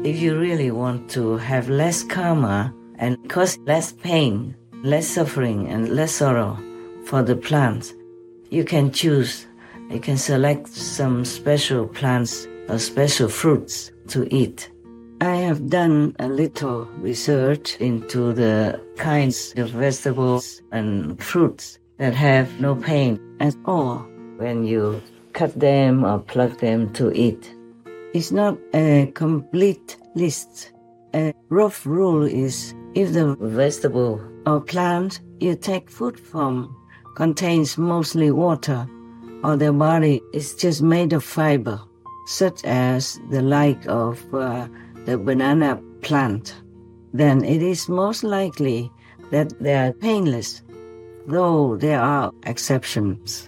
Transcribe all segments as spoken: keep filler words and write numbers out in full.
If you really want to have less karma and cause less pain, less suffering, and less sorrow for the plants, you can choose, you can select some special plants or special fruits to eat. I have done a little research into the kinds of vegetables and fruits that have no pain at all when you cut them or pluck them to eat. It's not a complete list. A rough rule is if the vegetable or plant you take food from contains mostly water, or their body is just made of fiber, such as the like of uh, the banana plant, then it is most likely that they are painless, though there are exceptions.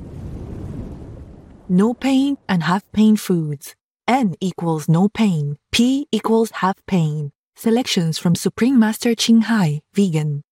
No pain and half pain foods. N equals no pain. P equals half pain. Selections from Supreme Master Ching Hai, vegan.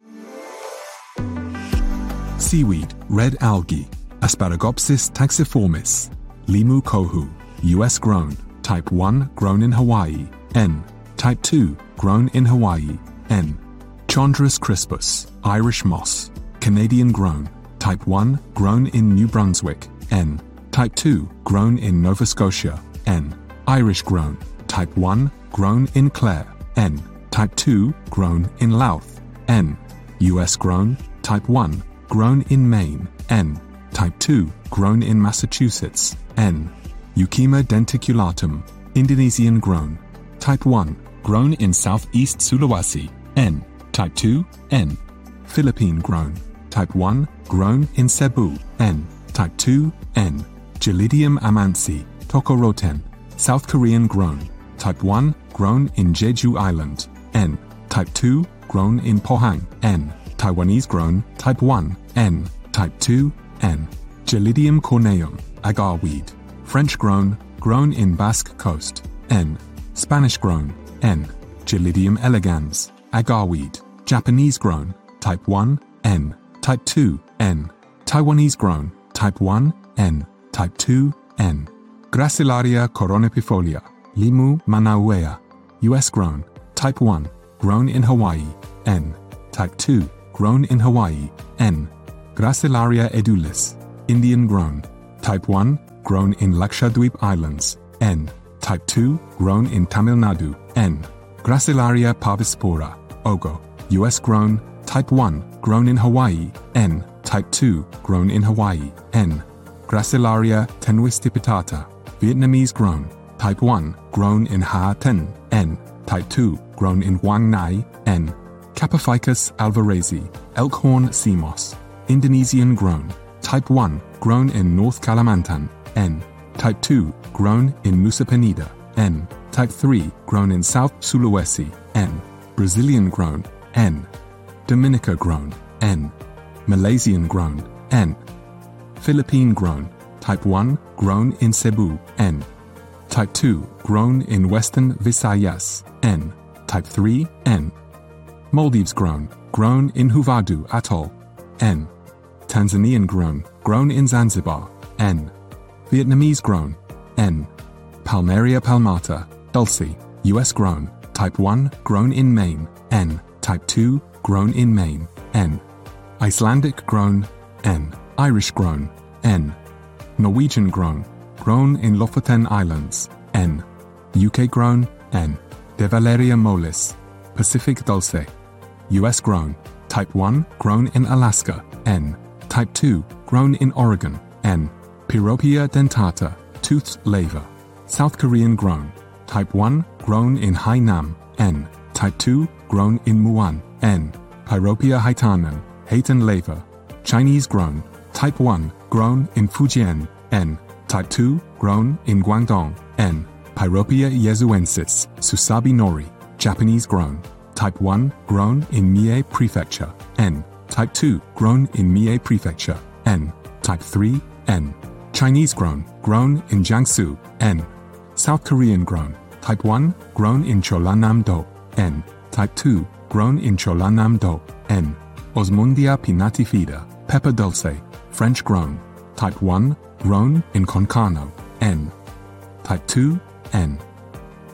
Seaweed, red algae, Asparagopsis taxiformis, Limu kohu, U S grown, type one, grown in Hawaii, N, type two, grown in Hawaii, N. Chondrus crispus, Irish moss, Canadian grown, type one, grown in New Brunswick, N, type two, grown in Nova Scotia, N. Irish grown, type one, grown in Clare, N, type two, grown in Louth, N. U S grown, type one, grown in Maine, N, type two, grown in Massachusetts, N. Euchema denticulatum, Indonesian grown, type one, grown in Southeast Sulawesi, N, type two, N. Philippine grown, type one, grown in Cebu, N, type two, N. Gelidium amansi, Tokoroten, South Korean grown, type one, grown in Jeju Island, N, type two, grown in Pohang, N. Taiwanese grown, type one, N, type two, N. Gelidium corneum, agar weed, French grown, grown in Basque Coast, N. Spanish grown, N. Gelidium elegans, agar weed, Japanese grown, type one, N, type two, N. Taiwanese grown, type one, N, type two, N. Gracilaria coronapifolia, Limu manauea, U S grown, type one, grown in Hawaii, N, type two, grown in Hawaii, N. Gracilaria edulis, Indian grown, type one, grown in Lakshadweep Islands, N. Type two, grown in Tamil Nadu, N. Gracilaria parvispora, Ogo, U S grown, type one, grown in Hawaii, N. Type two, grown in Hawaii, N. Gracilaria tenuistipitata, Vietnamese grown, type one, grown in Ha Ten, N. Type two, grown in Wang Nai, N. Capophycus alvarezi, elkhorn sea moss, Indonesian grown, type one, grown in North Kalimantan, N. Type two, grown in Nusa Penida, N. Type three, grown in South Sulawesi, N. Brazilian grown, N. Dominica grown, N. Malaysian grown, N. Philippine grown, type one, grown in Cebu, N. Type two, grown in Western Visayas, N. Type three, N. Maldives grown, grown in Huvadu Atoll, N. Tanzanian grown, grown in Zanzibar, N. Vietnamese grown, N. Palmaria palmata, Dulce, U S grown, type one, grown in Maine, N. Type two, grown in Maine, N. Icelandic grown, N. Irish grown, N. Norwegian grown, grown in Lofoten Islands, N. U K grown, N. De Valeria mollis, Pacific dulce, U S grown, type one, grown in Alaska, N. Type two, grown in Oregon, N. Pyropia dentata, toothed laver, South Korean grown, type one, grown in Hainan, N. Type two, grown in Muan, N. Pyropia haitanen, Hayton laver, Chinese grown, type one, grown in Fujian, N. Type two, grown in Guangdong, N. Pyropia yezuensis, Susabi nori, Japanese grown, type one, grown in Mie Prefecture, N. Type two, grown in Mie Prefecture, N. Type three, N. Chinese grown, grown in Jiangsu, N. South Korean grown, type one, grown in Cholanam-do, N. Type two, grown in Cholanam-do, N. Osmundia pinnatifida, pepper dulce, French grown, type one, grown in Concarneau, N. Type two, N.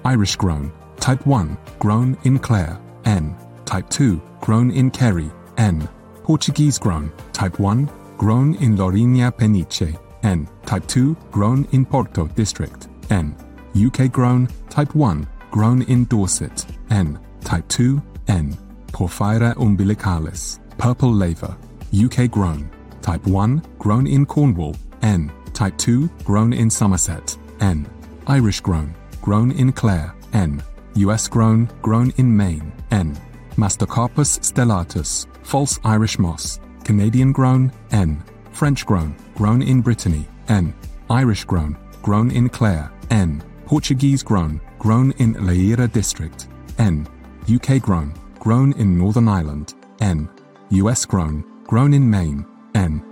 Irish grown, type one, grown in Clare, N. Type two, grown in Kerry, N. Portuguese grown, type one, grown in Lourinhã Peniche, N. Type two, grown in Porto District, N. U K grown, type one, grown in Dorset, N. Type two, N. Porphyra umbilicalis, purple laver, U K grown, type one, grown in Cornwall, N. Type two, grown in Somerset, N. Irish grown, grown in Clare, N. U S grown, grown in Maine, N. Mastocarpus stellatus, false Irish moss, Canadian grown, N. French grown, grown in Brittany, N. Irish grown, grown in Clare, N. Portuguese grown, grown in Leiria District, N. U K grown, grown in Northern Ireland, N. U S grown, grown in Maine, N.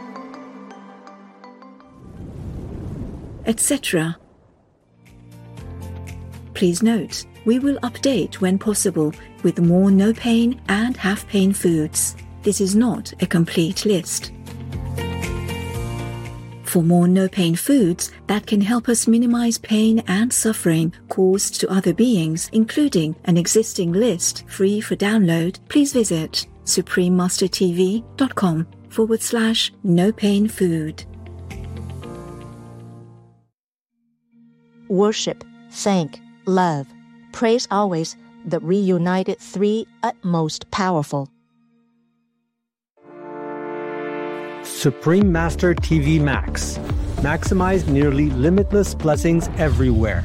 et cetera. Please note, we will update when possible with more no-pain and half-pain foods. This is not a complete list. For more no-pain foods that can help us minimize pain and suffering caused to other beings, including an existing list free for download, please visit suprememastertv.com forward slash no-pain food. Worship, thank, love, praise always the reunited three utmost powerful. Supreme Master T V Max. Maximize nearly limitless blessings everywhere.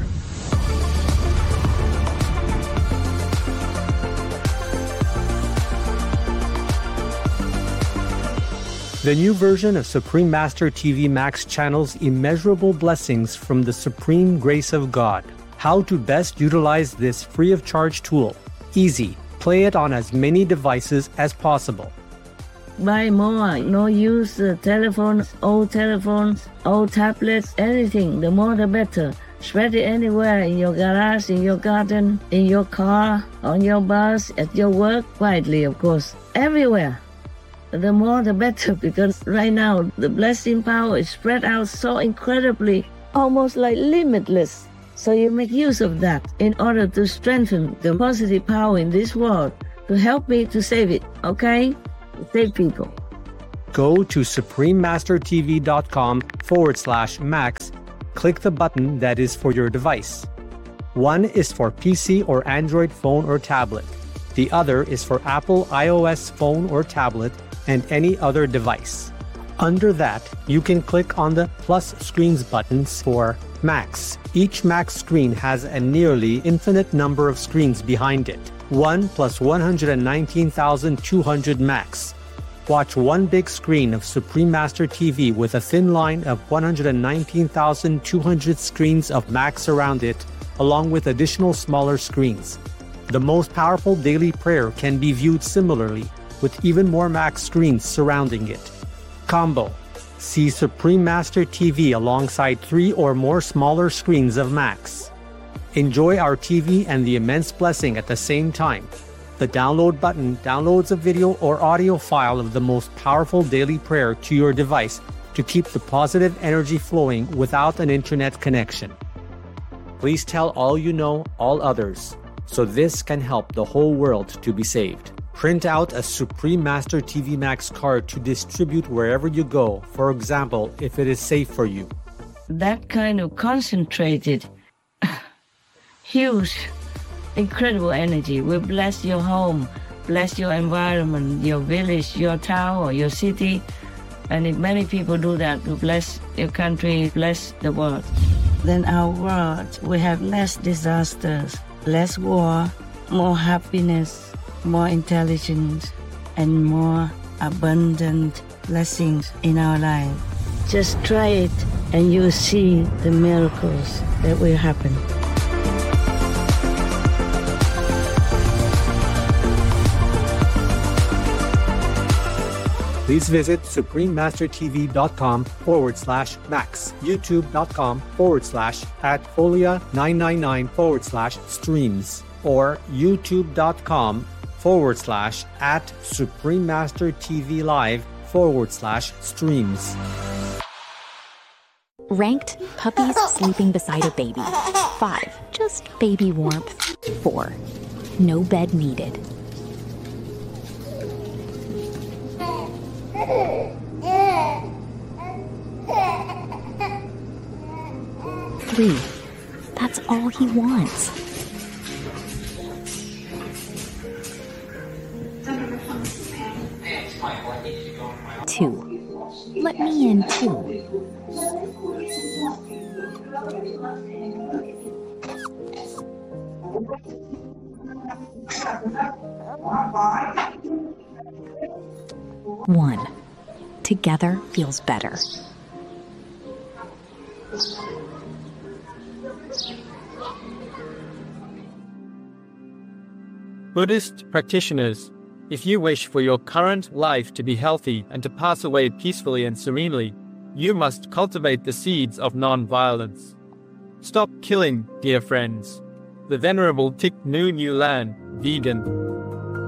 The new version of Supreme Master T V Max channels immeasurable blessings from the supreme grace of God. How to best utilize this free of charge tool. Easy. Play it on as many devices as possible. Buy more, no use uh, telephones, old telephones, old tablets, anything. The more the better. Spread it anywhere, in your garage, in your garden, in your car, on your bus, at your work, quietly of course. Everywhere. The more the better, because right now the blessing power is spread out so incredibly, almost like limitless. So you make use of that in order to strengthen the positive power in this world, to help me to save it, okay? Save people. Go to suprememastertv.com forward slash max. Click the button that is for your device. One is for P C or Android phone or tablet. The other is for Apple iOS phone or tablet and any other device. Under that, you can click on the plus screens buttons for Max. Each Max screen has a nearly infinite number of screens behind it. one plus one hundred nineteen thousand two hundred Max. Watch one big screen of Supreme Master T V with a thin line of one hundred nineteen thousand two hundred screens of Max around it, along with additional smaller screens. The most powerful daily prayer can be viewed similarly, with even more Max screens surrounding it. Combo. See Supreme Master T V alongside three or more smaller screens of Max. Enjoy our T V and the immense blessing at the same time. The download button downloads a video or audio file of the most powerful daily prayer to your device to keep the positive energy flowing without an internet connection. Please tell all you know, all others, so this can help the whole world to be saved. Print out a Supreme Master T V Max card to distribute wherever you go, for example, if it is safe for you. That kind of concentrated, huge, incredible energy will bless your home, bless your environment, your village, your town, or your city. And if many people do that, to bless your country, bless the world. Then our world will have less disasters, less war, more happiness, more intelligence, and more abundant blessings in our life. Just try it and you'll see the miracles that will happen. Please visit suprememastertv.com forward slash max, youtube.com forward slash at folia nine nine nine forward slash streams, or youtube.com forward slash at suprememastertv live forward slash streams. Ranked puppies sleeping beside a baby. Five. just baby warmth. four. No bed needed. three. That's all he wants. two. Let me in too. one. Together feels better. Buddhist practitioners, if you wish for your current life to be healthy and to pass away peacefully and serenely, you must cultivate the seeds of non-violence. Stop killing, dear friends. The Venerable Thich Nhat Hanh, vegan.